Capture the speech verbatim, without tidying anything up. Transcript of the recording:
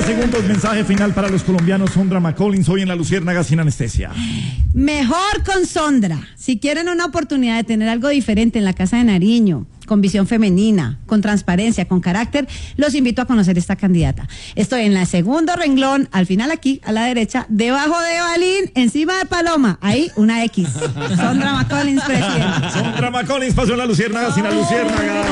segundos, mensaje final para los colombianos. Sondra McCollins, hoy en La Luciérnaga sin anestesia. Mejor con Sondra. Si quieren una oportunidad de tener algo diferente en la Casa de Nariño, con visión femenina, con transparencia, con carácter, los invito a conocer esta candidata. Estoy en el segundo renglón, al final aquí, a la derecha, debajo de Balín, encima de Paloma, ahí una X. Sondra McCollins, presidenta. Sondra McCollins pasó en La Luciérnaga sin la Luciérnaga.